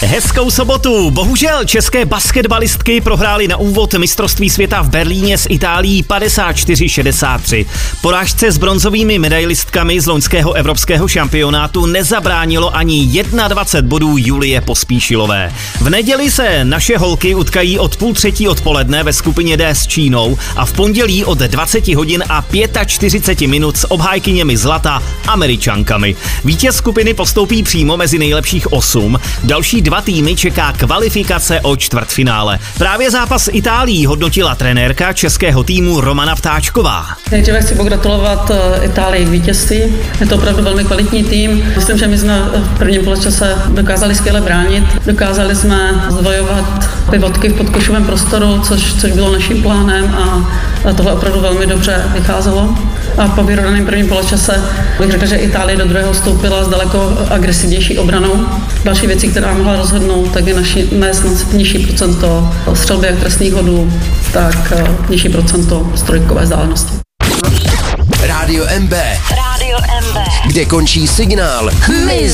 Hezkou sobotu. Bohužel české basketbalistky prohrály na úvod mistrovství světa v Berlíně s Itálií 54-63. Porážce s bronzovými medailistkami z loňského evropského šampionátu nezabránilo ani 21 bodů Julie Pospíšilové. V neděli se naše holky utkají od 2:30 odpoledne ve skupině D s Čínou a v pondělí od 20 hodin a 45 minut s obhájkyněmi zlata Američankami. Vítěz skupiny postoupí přímo mezi nejlepších 8. Další 2 týmy čeká kvalifikace o čtvrtfinále. Právě zápas s Itálií hodnotila trenérka českého týmu Romana Ptáčková. Nejdříve chci pogratulovat Itálii k vítězství. Je to opravdu velmi kvalitní tým. Myslím, že my jsme v prvním poločase dokázali skvěle bránit. Dokázali jsme zdvojovat pivotky v podkošovém prostoru, což bylo naším plánem a tohle opravdu velmi dobře vycházelo. A po vyrovnaném prvním poločase bych řekla, že Itálie do druhého vstoupila s daleko agresivnější obranou. Další věcí, která mohla rozhodnout, tak je nést nižší procento střelby a trestných hodů, tak nižší procento z trojkové vzdálenosti. Rádio MB, kde končí signál. My